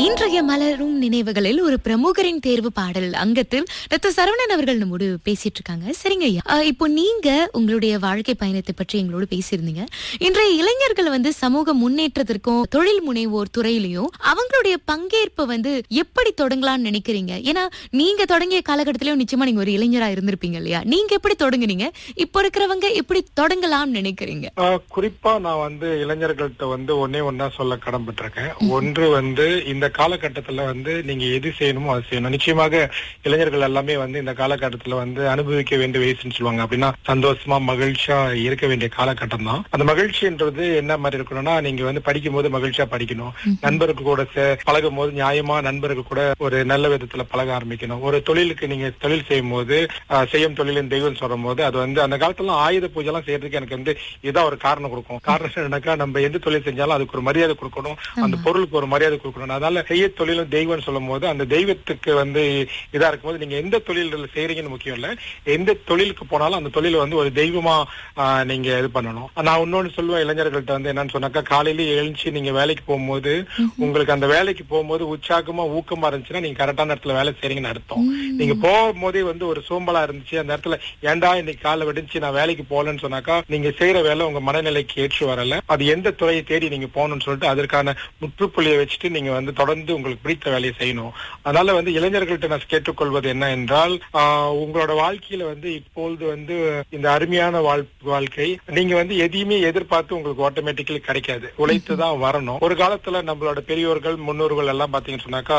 இன்றைய மலரும் நினைவுகளில் ஒரு பிரமுகரின் தேர்வு பாடல் அங்கத்தில் டாக்டர் சரவணன் அவர்கள் நம்மோடு பேசிட்டு இருக்காங்க. சரிங்க ஐயா, இப்போ நீங்க உங்களுடைய வாழ்க்கை பயணத்தை பற்றி எங்களோடு பேசியிருந்தீங்க. இன்றைய இளைஞர்கள் சமூக முன்னேற்றத்திற்கும் தொழில் முனைவோர் துறையிலையும் அவங்களுடைய பங்கேற்பை எப்படி தொடங்கலாம்னு நினைக்கிறீங்க? ஏன்னா நீங்க தொடங்கிய காலகட்டத்திலயும் நிச்சயமா நீங்க ஒரு இளைஞரா இருந்திருப்பீங்க இல்லையா? நீங்க எப்படி தொடங்குனீங்க? இப்ப இருக்கிறவங்க எப்படி தொடங்கலாம்னு நினைக்கிறீங்க? குறிப்பா நான் இளைஞர்கள்ட்ட ஒன்னா சொல்ல கடன்பட்டிருக்கேன். ஒன்று இந்த காலகட்டத்துல நீங்க எது செய்யணுமோ அது செய்யணும். நிச்சயமாக இளைஞர்கள் எல்லாமே இந்த காலகட்டத்துல அனுபவிக்க வேண்டிய வயசுன்னு சொல்லுவாங்க. அப்படின்னா சந்தோஷமா மகிழ்ச்சியா இருக்க வேண்டிய காலகட்டம் தான். அந்த மகிழ்ச்சின்றது என்ன மாதிரி இருக்கணும்னா, நீங்க படிக்கும் போது மகிழ்ச்சியா படிக்கணும். நண்பர்கள் கூட பழகும் போது நியாயமா நண்பர்கள் கூட ஒரு நல்ல விதத்துல பழக ஆரம்பிக்கணும். ஒரு தொழிலுக்கு நீங்க தொழில் செய்யும் போது செய்யும் தொழிலின் தெய்வம் சொல்லும் போது அது அந்த காலத்துல ஆயுத பூஜை எல்லாம் செய்யறதுக்கு எனக்கு இதான் ஒரு காரணம் கொடுக்கும். காரணம் என்னன்னாக்கா, நம்ம எந்த தொழில் செஞ்சாலும் அதுக்கு ஒரு மரியாதை கொடுக்கணும், அந்த பொருளுக்கு ஒரு மரியாதை கொடுக்கணும். அதனால செய்ய தொழிலும் தெய்வம் சொல்லும் போது அந்த தெய்வத்துக்கு இதா இருக்கும்போது நீங்க எந்த தொழில் செய்யறீங்கன்னு முக்கியம் இல்ல, எந்த தொழிலுக்கு போனாலும் அந்த தொழில ஒரு தெய்வமா நீங்க இது பண்ணணும். நான் இன்னொன்னு சொல்லுவேன் இளைஞர்கள்ட்ட என்னன்னு சொன்னாக்கா, காலையில எழுந்துச்சு நீங்க வேலைக்கு போகும்போது உங்களுக்கு அந்த வேலைக்கு போகும்போது உற்சாகமா ஊக்கமா இருந்துச்சுன்னா நீங்க கரெக்டான இடத்துல வேலை செய்றீங்கன்னு அர்த்தம். நீங்க போகும்போதே ஒரு சோம்பலா இருந்துச்சு, அந்த இடத்துல ஏன்டா இன்னைக்கு காலை விடுச்சு நான் வேலைக்கு போகலன்னு சொன்னாக்கா நீங்க செய்யற வேலை உங்க மனநிலைக்கு ஏற்று வரல. அது எந்த துறையை தேடி நீங்க போகணும்னு சொல்லிட்டு அதற்கான முற்றுப்புள்ளியை வச்சுட்டு நீங்க தொடர்ந்து உங்களுக்கு பிடித்த வேலையை செய்யணும். அதனால இளைஞர்கள்ட்ட நான் கேட்டுக்கொள்வது என்ன என்றால், உங்களோட வாழ்க்கையில இப்பொழுது இந்த அருமையான வாழ்க்கை நீங்க எதையுமே எதிர்பார்த்து உங்களுக்கு ஆட்டோமேட்டிக்கலி கிடைக்காது, உழைத்துதான் வரணும். ஒரு காலத்துல நம்மளோட பெரியோர்கள் முன்னோர்கள் எல்லாம் பாத்தீங்கன்னு சொன்னாக்கா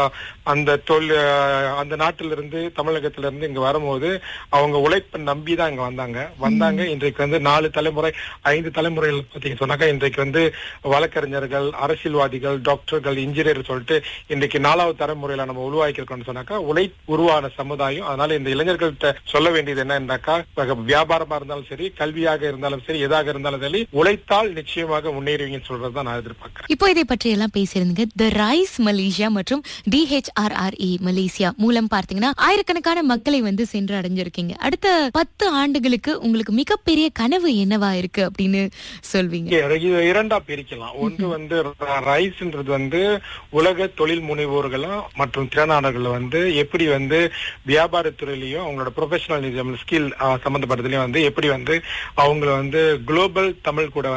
அந்த நாட்டில இருந்து தமிழகத்துல இருந்து இங்க வரும்போது அவங்க உழைப்பை நம்பிதான் இங்க வந்தாங்க. இன்றைக்கு 4 தலைமுறை 5 தலைமுறைகள் பாத்தீங்கன்னு சொன்னாக்கா இன்றைக்கு வழக்கறிஞர்கள், அரசியல்வாதிகள், டாக்டர்கள், இன்ஜினியர் சொல்லிட்டு இன்றைக்கு 4வது தலைமுறையில நம்ம உருவாக்கிருக்கோம்னு சொன்னாக்கா உருவான சமுதாயம். அதனால இந்த இளைஞர்கள்ட்ட சொல்ல வேண்டியது என்னன்னாக்கா, வியாபாரமா இருந்தாலும் சரி, கல்வியாக இருந்தாலும் சரி, எதாக இருந்தாலும் சரி, உழைத்தால் நிச்சயமாக முன்னேறுவீங்கன்னு சொல்றதுதான் நான் எதிர்பார்க்கிறேன். இப்போ இதை பற்றி எல்லாம் பேசியிருந்தீங்க. தி ரைஸ் மலேசியா மற்றும் DHRRA மலேசியா மூலம் பார்த்தீங்கன்னா ஆயிரக்கணக்கான மக்களை சென்று அடைஞ்சிருக்கீங்க. அடுத்த 10 ஆண்டுகளுக்கு உங்களுக்கு மிகப்பெரிய கனவு என்னவா இருக்கு அப்படின்னு சொல்வீங்க? இரண்டா பிரிக்கலாம். ஒன்று ரைஸ்ன்றது உலக தொழில் முனைவோர்களா மற்றும் திறனாளர்கள் எப்படி வியாபாரத்துறையிலையும் அவங்களோட ப்ரொஃபஷனல் ஸ்கில் சம்பந்தப்பட்டதுலயும் எப்படி அவங்கள குளோபல் தமிழ் கூட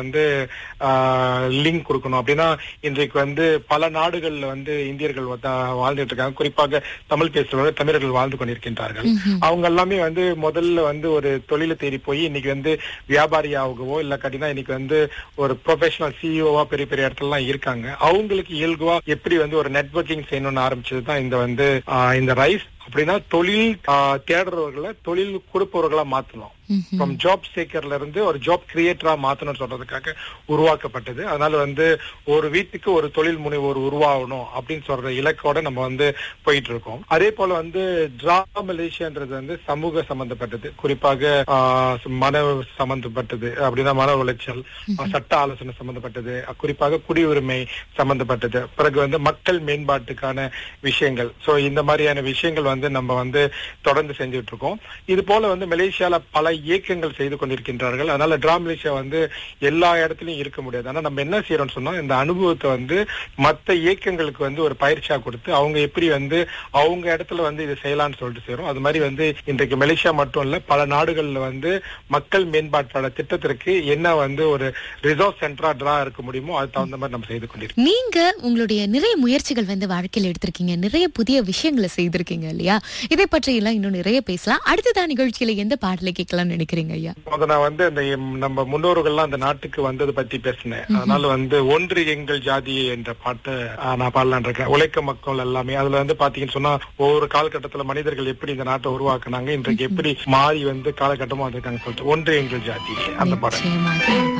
லிங்க் கொடுக்கணும். அப்படின்னா இன்றைக்கு பல நாடுகள்ல இந்தியர்கள் வாழ்ந்துட்டு இருக்காங்க. குறிப்பாக தமிழ் பேசுறவங்க தமிழர்கள் வாழ்ந்து கொண்டிருக்கின்றார்கள். அவங்க எல்லாமே முதல்ல ஒரு தொழிலை தேடி போய் இன்னைக்கு வியாபாரியாகவோ இல்ல கட்டினா இன்னைக்கு ஒரு ப்ரொஃபஷனல் சிஇஓவா பெரிய பெரிய இடத்துல இருக்காங்க. அவங்களுக்கு இயல்புவா எப்படி ஒரு நெட்வொர்க்கிங் செய்யணும்னு ஆரம்பிச்சதுதான் இந்த ரைஸ். அப்படின்னா தொழில் தேடுறவர்களை தொழில் கொடுப்பவர்களா மாத்தணும். ஃப்ரம் ஜாப் சேக்கர்ல இருந்து ஒரு ஜாப் கிரியேட்டரா மாத்தணும்னு சொல்றதுக்காக உருவாக்கப்பட்டது. அதனால ஒரு வீட்டுக்கு ஒரு தொழில் முனைவோர் உருவாகணும் அப்படின்னு சொல்ற இலக்கோட நம்ம போயிட்டு இருக்கோம். அதே போல டிரா மலேசியான்றது சமூக சம்பந்தப்பட்டது, குறிப்பாக மன சம்பந்தப்பட்டது, அப்படின்னா மன உளைச்சல், சட்ட ஆலோசனை சம்பந்தப்பட்டது, குறிப்பாக குடியுரிமை சம்பந்தப்பட்டது, பிறகு மக்கள் மேம்பாட்டுக்கான விஷயங்கள். சோ இந்த மாதிரியான விஷயங்கள் நம்ம தொடர்ந்து செஞ்சுட்டு இருக்கோம். இது போல மலேசியால பல இயக்கங்கள் செய்து கொண்டிருக்கின்றார்கள். அதனால டிரா மலேசியா எல்லா இடத்துலயும் இருக்க முடியாது. ஆனா நம்ம என்ன செய்யறோம்னு சொன்னா, இந்த அனுபவத்தை மத்த இயக்கங்களுக்கு ஒரு பயிற்சியா கொடுத்து அவங்க எப்படி அவங்க இடத்துல இதை செய்யலாம்னு சொல்லிட்டு செய்யறோம். அது மாதிரி இன்றைக்கு மலேசியா மட்டும் இல்ல, பல நாடுகள்ல மக்கள் மேம்பாட்டாளர் திட்டத்திற்கு என்ன ஒரு ரிசோர்ஸ் சென்டரா டிரா இருக்க முடியுமோ அது தகுந்த மாதிரி நம்ம செய்து கொண்டிருக்கோம். நீங்க உங்களுடைய நிறைய முயற்சிகள் வாழ்க்கையில எடுத்திருக்கீங்க, நிறைய புதிய விஷயங்களை செய்திருக்கீங்க இல்லையா? இதை பற்றி எல்லாம் இன்னும் நிறைய பேசலாம். அடுத்ததான் நிகழ்ச்சியில எந்த பாடலை கேட்கலாம் நினைக்கிறீங்க ஐயா? நான் நம்ம முன்னோர்கள்லாம் அந்த நாட்டுக்கு வந்தது பத்தி பேசினேன். அதனால ஒன்று எங்கள் ஜாதி என்ற பாட்டு நான் பாடலான் இருக்கேன். உழைக்க மக்கள் எல்லாமே அதுல பாத்தீங்கன்னு சொன்னா ஒவ்வொரு காலகட்டத்துல மனிதர்கள் எப்படி இந்த நாட்டை உருவாக்குனாங்க, இன்றைக்கு எப்படி மாறி காலகட்டமா வந்திருக்காங்க சொல்லிட்டு ஒன்று எங்கள் ஜாதி அந்த பாடல்.